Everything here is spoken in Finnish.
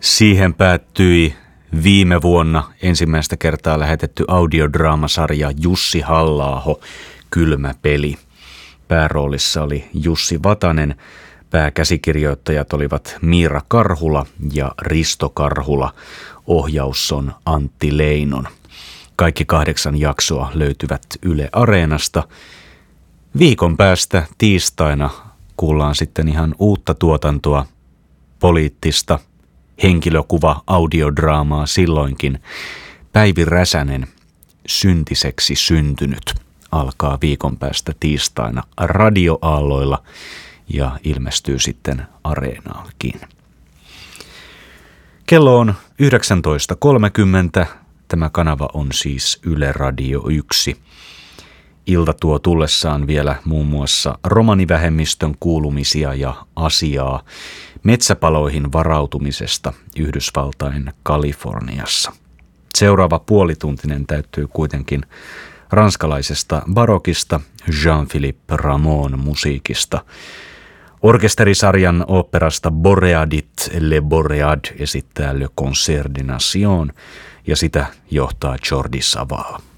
Siihen päättyi viime vuonna ensimmäistä kertaa lähetetty audiodraamasarja Jussi Halla-aho, Kylmä peli. Pääroolissa oli Jussi Vatanen. Pääkäsikirjoittajat olivat Miira Karhula ja Risto Karhula. Ohjaus on Antti Leinon. Kaikki 8 jaksoa löytyvät Yle Areenasta. Viikon päästä tiistaina kuullaan sitten ihan uutta tuotantoa, poliittista henkilökuva-audiodraamaa silloinkin. Päivi Räsänen, Syntiseksi syntynyt, alkaa viikon päästä tiistaina radioaalloilla ja ilmestyy sitten Areenaankin. Kello on 19.30. Tämä kanava on siis Yle Radio 1. Ilta tuo tullessaan vielä muun muassa romanivähemmistön kuulumisia ja asiaa metsäpaloihin varautumisesta Yhdysvaltain Kaliforniassa. Seuraava puolituntinen täyttyy kuitenkin ranskalaisesta barokista, Jean-Philippe Rameau'n musiikista. Orkesterisarjan oopperasta Boreadit Le Boread esittää Le Concert des Nations ja sitä johtaa Jordi Savall.